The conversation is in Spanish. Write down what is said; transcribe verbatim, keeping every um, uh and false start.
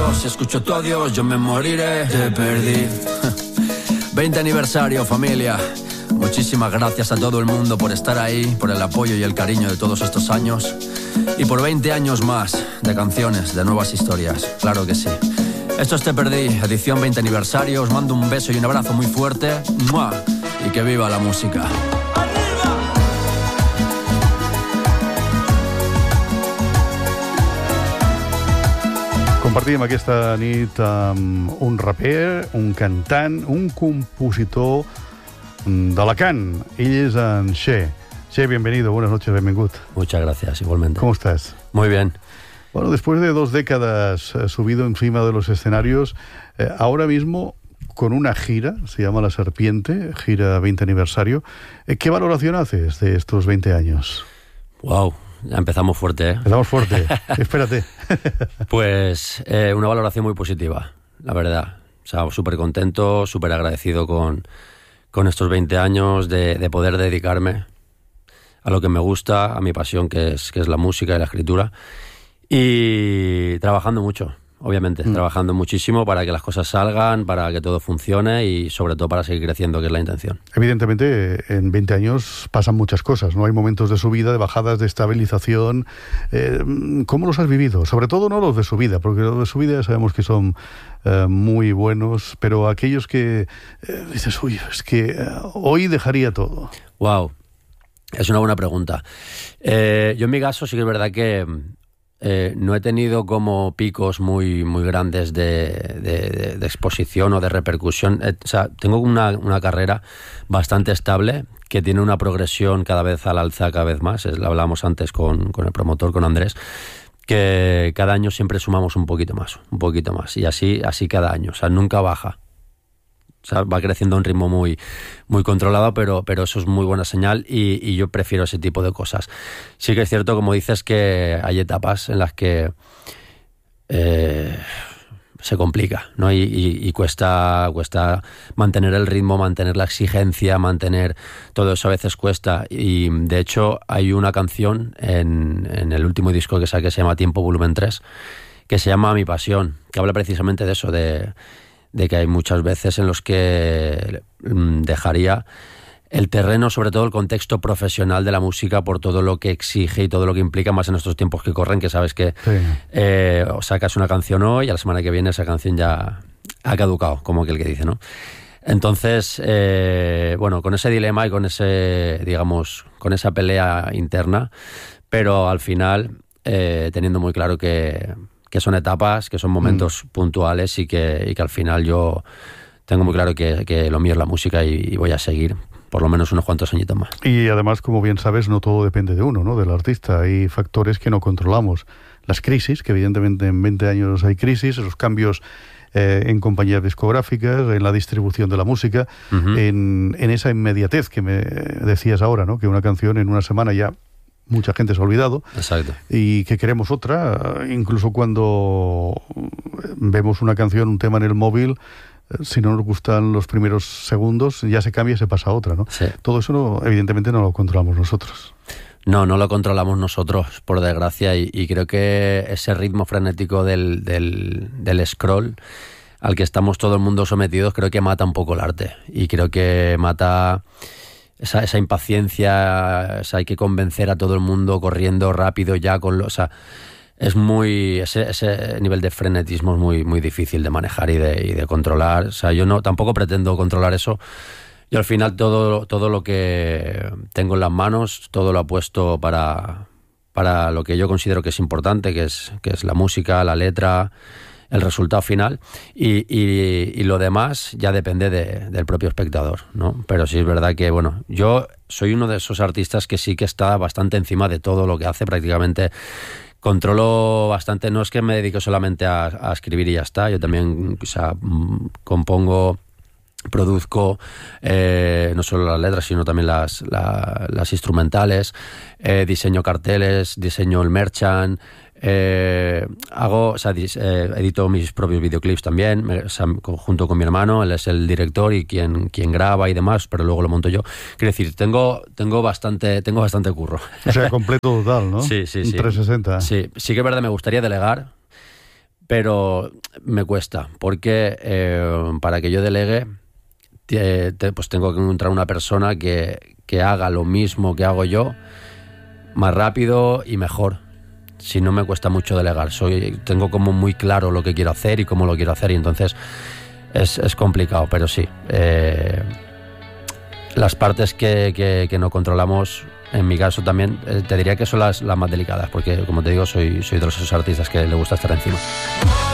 adiós. Si escucho tu adiós, yo me moriré. Te perdí. veinte aniversario, familia. Muchísimas gracias a todo el mundo por estar ahí, por el apoyo y el cariño de todos estos años. Y por veinte años más de canciones, de nuevas historias. Claro que sí. Esto es Te Perdí, edición veinte aniversario. Os mando un beso y un abrazo muy fuerte. ¡Mua! Y que viva la música. Compartim aquesta nit amb un raper, un cantant, un compositor d'Alacant. Ell és en Che. Che, bienvenido, buenas noches, benvingut. Muchas gracias, igualmente. ¿Cómo estás? Muy bien. Bueno, después de dos décadas eh, subido encima de los escenarios, eh, ahora mismo con una gira, se llama La Serpiente, gira veinte aniversario. Eh, ¿Qué valoración haces de estos veinte años? Wow. Ya empezamos fuerte, ¿eh? Empezamos fuerte. Espérate. Pues eh, una valoración muy positiva, la verdad. O sea, súper contento, súper agradecido con, con estos veinte años de, de poder dedicarme a lo que me gusta, a mi pasión, que es, que es la música y la escritura. Y trabajando mucho, obviamente. Mm. Trabajando muchísimo para que las cosas salgan, para que todo funcione y sobre todo para seguir creciendo, que es la intención. Evidentemente, en veinte años pasan muchas cosas, ¿no? Hay momentos de subida, de bajadas, de estabilización. Eh, ¿Cómo los has vivido? Sobre todo no los de subida, porque los de subida ya sabemos que son eh, muy buenos, pero aquellos que eh, dices, uy, es que eh, hoy dejaría todo. Wow, es una buena pregunta. Eh, yo en mi caso sí que es verdad que Eh, no he tenido como picos muy, muy grandes de, de, de exposición o de repercusión. Eh, o sea, tengo una, una carrera bastante estable que tiene una progresión cada vez al alza, cada vez más. Es, lo hablábamos antes con, con el promotor, con Andrés, que cada año siempre sumamos un poquito más, un poquito más. Y así, así cada año. O sea, nunca baja. O sea, va creciendo a un ritmo muy, muy controlado, pero, pero eso es muy buena señal y, y yo prefiero ese tipo de cosas. Sí que es cierto, como dices, que hay etapas en las que eh, se complica, ¿no? Y, y, y cuesta, cuesta mantener el ritmo, mantener la exigencia, mantener todo eso a veces cuesta. Y de hecho hay una canción en, en el último disco que saqué, que se llama Tiempo Volumen tres, que se llama Mi Pasión, que habla precisamente de eso, de... de que hay muchas veces en los que dejaría el terreno, sobre todo el contexto profesional de la música, por todo lo que exige y todo lo que implica, más en estos tiempos que corren, que sabes que sí. eh, sacas una canción hoy y a la semana que viene esa canción ya ha caducado, como aquel que dice, ¿no? Entonces, eh, bueno, con ese dilema y con ese, digamos, con esa pelea interna, pero al final eh, teniendo muy claro que que son etapas, que son momentos mm. puntuales y que, y que al final yo tengo muy claro que, que lo mío es la música y, y voy a seguir por lo menos unos cuantos añitos más. Y además, como bien sabes, no todo depende de uno, ¿no? Del artista. Hay factores que no controlamos. Las crisis, que evidentemente en veinte años hay crisis, los cambios eh, en compañías discográficas, en la distribución de la música, uh-huh. en, en esa inmediatez que me decías ahora, ¿no? Que una canción en una semana ya mucha gente se ha olvidado. Exacto. Y que queremos otra, incluso cuando vemos una canción, un tema en el móvil, si no nos gustan los primeros segundos, ya se cambia y se pasa a otra, ¿no? Sí. Todo eso no, evidentemente no lo controlamos nosotros. No, no lo controlamos nosotros, por desgracia, y, y creo que ese ritmo frenético del, del, del scroll al que estamos todo el mundo sometidos, creo que mata un poco el arte. Y creo que mata esa, esa impaciencia, o sea, hay que convencer a todo el mundo corriendo rápido ya con lo, o sea, es muy, ese, ese nivel de frenetismo es muy, muy difícil de manejar y de, y de controlar. O sea, yo no, tampoco pretendo controlar eso. Yo al final todo, todo lo que tengo en las manos, todo lo apuesto para, para lo que yo considero que es importante, que es, que es la música, la letra, el resultado final, y, y, y lo demás ya depende de, del propio espectador, ¿no? Pero sí es verdad que, bueno, yo soy uno de esos artistas que sí que está bastante encima de todo lo que hace, prácticamente controlo bastante, no es que me dedico solamente a, a escribir y ya está, yo también, o sea, compongo, produzco eh, no solo las letras sino también las, la, las instrumentales, eh, diseño carteles, diseño el merchant, eh, hago, o sea, dis, eh, edito mis propios videoclips también, me, o sea, junto con mi hermano, él es el director y quien, quien graba y demás, pero luego lo monto yo. Quiero decir, tengo, tengo bastante, tengo bastante curro. O sea, completo total, ¿no? Sí, sí, sí. trescientos sesenta. Sí, sí que es verdad, me gustaría delegar, pero me cuesta, porque eh, para que yo delegue, te, te, pues tengo que encontrar una persona que, que haga lo mismo que hago yo, más rápido y mejor. Si no, me cuesta mucho delegar. Soy, tengo como muy claro lo que quiero hacer y cómo lo quiero hacer, y entonces es, es complicado, pero sí. Eh, las partes que, que, que no controlamos, en mi caso también, eh, te diría que son las, las más delicadas, porque como te digo, soy, soy de esos artistas que le gusta estar encima.